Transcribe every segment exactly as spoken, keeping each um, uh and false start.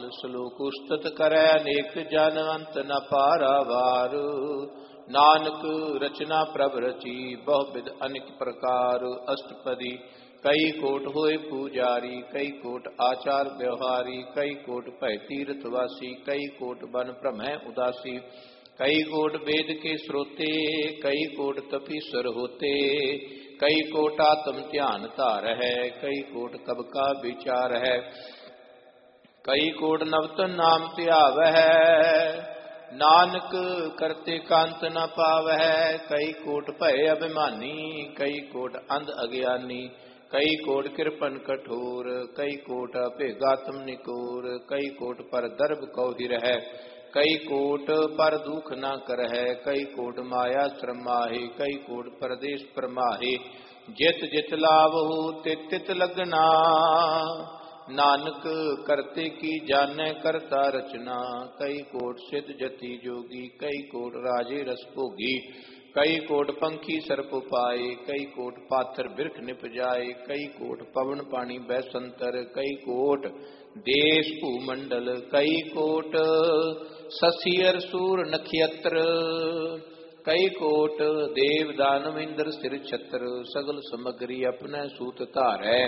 श्लोक उस्तत करै अनेक जन अंत न पारावार। नानक रचना प्रभ रची बहु विध अनेक प्रकार। अष्टपदी कई कोट होए पूजारी, कई कोट आचार व्यवहारी, कई कोट भय तीर्थवासी, कई कोट बन भ्रमै उदासी, कई कोट वेद के श्रोते, कई कोट तपीश्वर होते, कई कोट आत्म ध्यान धार है, कई कोट कब का विचार है, कई कोट नवतन नाम त्याव है। नानक करते कांत न पावै, कई कोट भय अभिमानी, कई कोट अंध अज्ञानी, कई कोट कृपन कठोर, कई कोट अभेगात्म निकोर, कई कोट पर दर्भ कौहिर है, कई कोट पर दुख न कर है, कई कोट माया श्रमाहे, कई कोट परदेश परमाहे, जित जित लाभ हो तित तित लगना। नानक करते की जाने करता रचना, कई कोट सिद्ध जति जोगी, कई कोट राजे रस भोगी, कई कोट पंखी सर्प पाए, कई कोट पाथर बिरख निप जाए, कई कोट पवन पानी बैसंतर, कई कोट देश भूमंडल, कई कोट ससियर सूर नक्षत्र, कई कोट देव दानव इंद्र सिर छत्र, सगल समग्री अपने सूत धारै।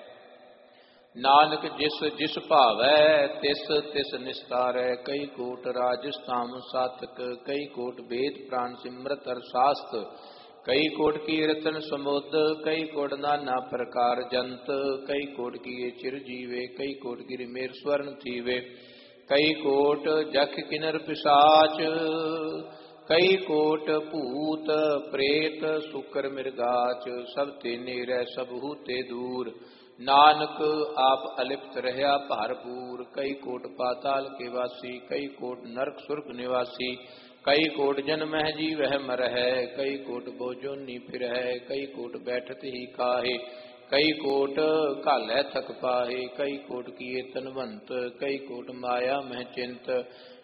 नानक जिस जिस भावै तिस तिस निस्तारै, कई कोट राजस्थाम सातक, कई कोट वेद प्राण सिमरत अरशास्त्र, कई कोट कीर्तन समुद, कई कोट नाना प्रकार जंत, कई कोट किए चिर जीवे, कई कोट गिर मेर स्वर्ण थीवे, कई कोट जख किनर पिशाच, कई कोट भूत प्रेत सुकर मृगाच, सब ते नेरै सब हूते दूर। नानक आप अलिप्त रहया भारपूर, कई कोट पाताल के वासी, कई कोट नरक सुर्ग निवासी, कई कोट जन्म है जी वह मर है, कई कोट बोजोनी फिर है, कई कोट बैठत ही काहे, कई कोट कालै थक पाहे, कई कोट किए तनवंत, कई कोट माया मह चिंत,